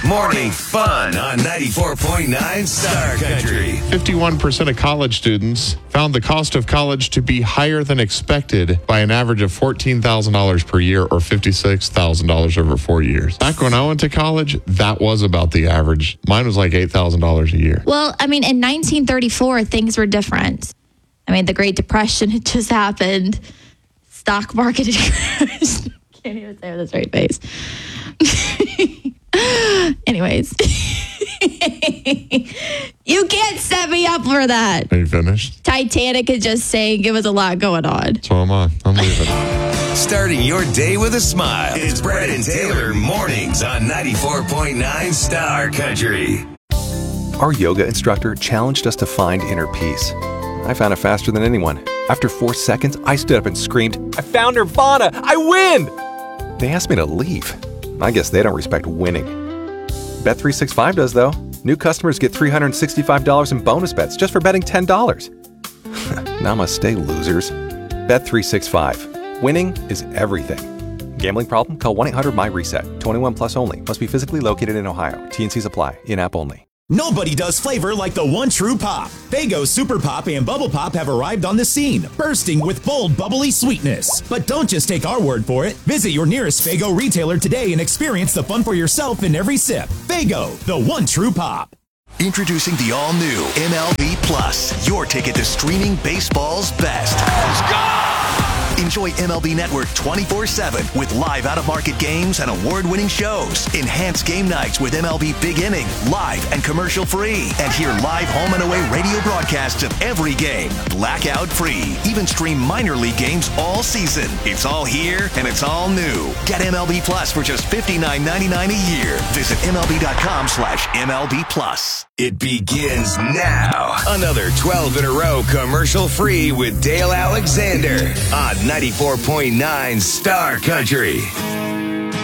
Morning fun on 94.9 Star Country. 51% of college students found the cost of college to be higher than expected by an average of $14,000 per year or $56,000 over 4 years. Back when I went to college, that was about the average. Mine was like $8,000 a year. Well, I mean, in 1934, things were different. I mean, the Great Depression had just happened. Stock market had crashed. Can't even say it with a straight face. Anyways. You can't set me up for that. Are you finished? Titanic is just saying it was a lot going on. So am I. I'm leaving. Starting your day with a smile. It's Brett and Taylor mornings on 94.9 Star Country. Our yoga instructor challenged us to find inner peace. I found it faster than anyone. After 4 seconds, I stood up and screamed, "I found Nirvana! I win!" They asked me to leave. I guess they don't respect winning. Bet365 does, though. New customers get $365 in bonus bets just for betting $10. Namaste, losers. Bet365. Winning is everything. Gambling problem? Call 1-800-MY-RESET. 21 plus only. Must be physically located in Ohio. T&Cs apply. In-app only. Nobody does flavor like the one true pop. Faygo Super Pop and Bubble Pop have arrived on the scene, bursting with bold, bubbly sweetness. But don't just take our word for it. Visit your nearest Faygo retailer today and experience the fun for yourself in every sip. Faygo, the one true pop. Introducing the all-new MLB Plus, your ticket to streaming baseball's best. Let's go! Enjoy MLB Network 24/7 with live out-of-market games and award-winning shows. Enhance game nights with MLB Big Inning, live and commercial-free. And hear live home and away radio broadcasts of every game, blackout-free. Even stream minor league games all season. It's all here and it's all new. Get MLB Plus for just $59.99 a year. Visit MLB.com/MLB Plus. It begins now. Another 12 in a row commercial-free with Dale Alexander on 94.9 Star Country.